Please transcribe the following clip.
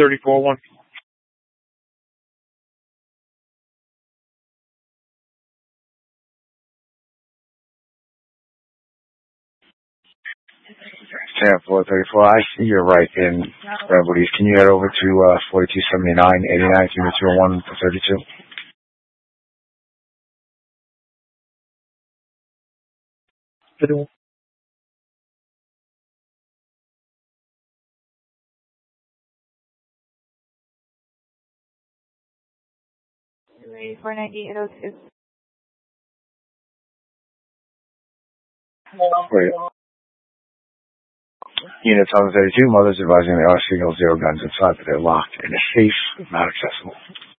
34-1. Yeah, 434. I see you're right in Rebel. Can you head over to 4279, 89, 301 for 32? Ready for 9802. Wait. Unit 732, mothers advising the RC0 guns inside, but they're locked in a safe, not accessible.